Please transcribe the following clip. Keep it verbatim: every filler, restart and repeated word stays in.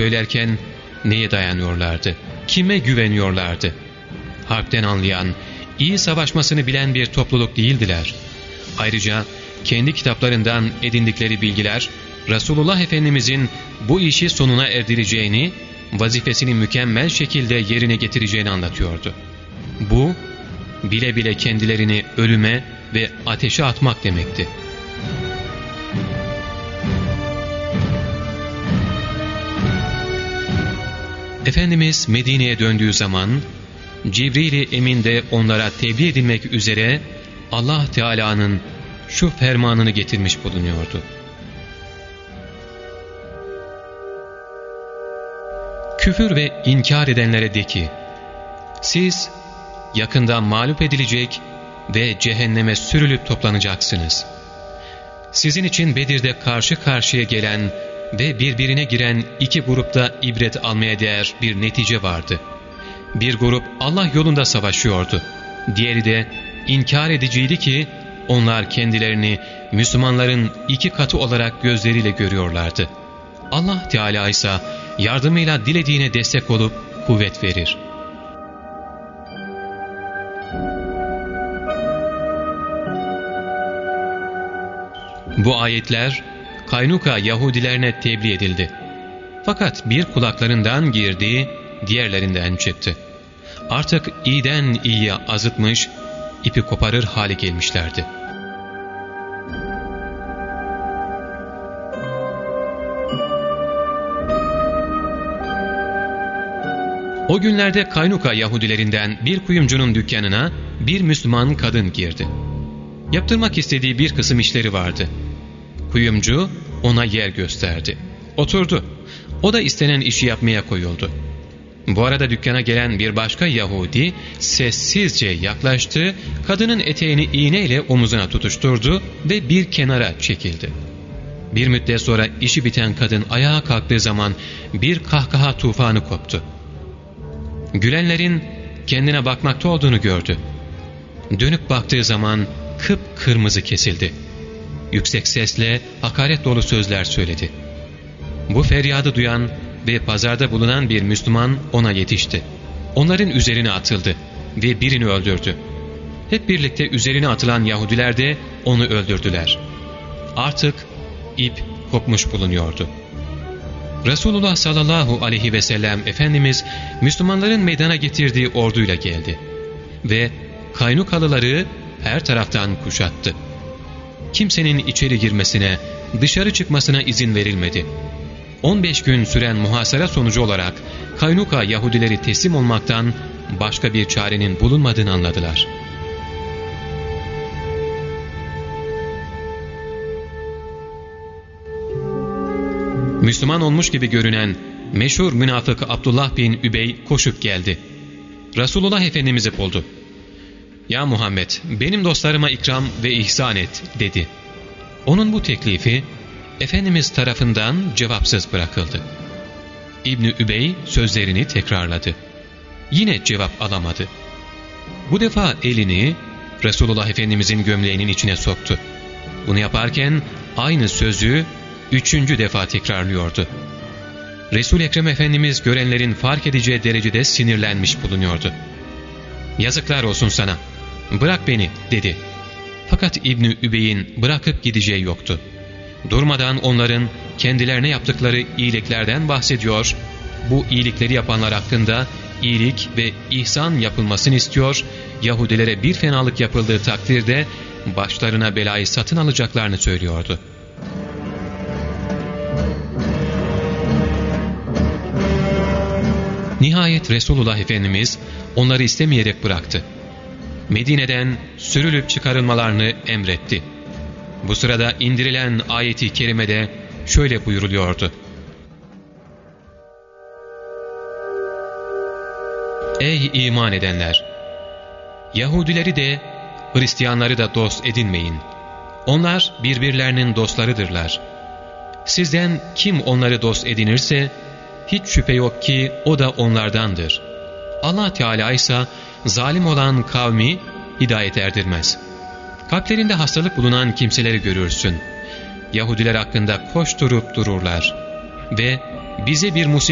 söylerken neye dayanıyorlardı? Kime güveniyorlardı? Harpten anlayan, iyi savaşmasını bilen bir topluluk değildiler. Ayrıca kendi kitaplarından edindikleri bilgiler, Resulullah Efendimizin bu işi sonuna erdireceğini, vazifesini mükemmel şekilde yerine getireceğini anlatıyordu. Bu, bile bile kendilerini ölüme ve ateşe atmak demekti. Efendimiz Medine'ye döndüğü zaman, Cibril-i Emin de onlara tebliğ edilmek üzere Allah Teala'nın şu fermanını getirmiş bulunuyordu. Küfür ve inkar edenlere de ki, siz yakında mağlup edilecek ve cehenneme sürülüp toplanacaksınız. Sizin için Bedir'de karşı karşıya gelen ve birbirine giren iki grupta ibret almaya değer bir netice vardı. Bir grup Allah yolunda savaşıyordu. Diğeri de inkar ediciydi ki onlar kendilerini Müslümanların iki katı olarak gözleriyle görüyorlardı. Allah Teala ise yardımıyla dilediğine destek olup kuvvet verir. Bu ayetler Kaynuka Yahudilerine tebliğ edildi. Fakat bir kulaklarından girdi, diğerlerinden çıktı. Artık iyiden iyiye azıtmış, ipi koparır hale gelmişlerdi. O günlerde Kaynuka Yahudilerinden bir kuyumcunun dükkanına bir Müslüman kadın girdi. Yaptırmak istediği bir kısım işleri vardı. Kuyumcu ona yer gösterdi. Oturdu. O da istenen işi yapmaya koyuldu. Bu arada dükkana gelen bir başka Yahudi sessizce yaklaştı, kadının eteğini iğneyle omuzuna tutuşturdu ve bir kenara çekildi. Bir müddet sonra işi biten kadın ayağa kalktığı zaman bir kahkaha tufanı koptu. Gülenlerin kendine bakmakta olduğunu gördü. Dönüp baktığı zaman kıpkırmızı kesildi. Yüksek sesle hakaret dolu sözler söyledi. Bu feryadı duyan ve pazarda bulunan bir Müslüman ona yetişti. Onların üzerine atıldı ve birini öldürdü. Hep birlikte üzerine atılan Yahudiler de onu öldürdüler. Artık ip kopmuş bulunuyordu. Resulullah sallallahu aleyhi ve sellem Efendimiz Müslümanların meydana getirdiği orduyla geldi ve Kaynukalıları her taraftan kuşattı. Kimsenin içeri girmesine, dışarı çıkmasına izin verilmedi. on beş gün süren muhasara sonucu olarak Kaynuka Yahudileri teslim olmaktan başka bir çarenin bulunmadığını anladılar. Müslüman olmuş gibi görünen meşhur münafık Abdullah bin Übey koşup geldi. Resulullah Efendimiz'i buldu. "Ya Muhammed, benim dostlarıma ikram ve ihsan et," dedi. Onun bu teklifi Efendimiz tarafından cevapsız bırakıldı. İbn-i Übey sözlerini tekrarladı. Yine cevap alamadı. Bu defa elini Resulullah Efendimizin gömleğinin içine soktu. Bunu yaparken aynı sözü üçüncü defa tekrarlıyordu. Resul-i Ekrem Efendimiz görenlerin fark edeceği derecede sinirlenmiş bulunuyordu. "Yazıklar olsun sana, bırak beni," dedi. Fakat İbn-i Übey'in bırakıp gideceği yoktu. Durmadan onların kendilerine yaptıkları iyiliklerden bahsediyor, bu iyilikleri yapanlar hakkında iyilik ve ihsan yapılmasını istiyor, Yahudilere bir fenalık yapıldığı takdirde başlarına belayı satın alacaklarını söylüyordu. Nihayet Resulullah Efendimiz onları istemeyerek bıraktı. Medine'den sürülüp çıkarılmalarını emretti. Bu sırada indirilen ayeti kerimede şöyle buyuruluyordu: "Ey iman edenler! Yahudileri de Hristiyanları da dost edinmeyin. Onlar birbirlerinin dostlarıdırlar. Sizden kim onları dost edinirse hiç şüphe yok ki o da onlardandır. Allah Teala ise zalim olan kavmi hidayet erdirmez. Kalplerinde hastalık bulunan kimseleri görürsün. Yahudiler hakkında koşturup dururlar ve bize bir musibet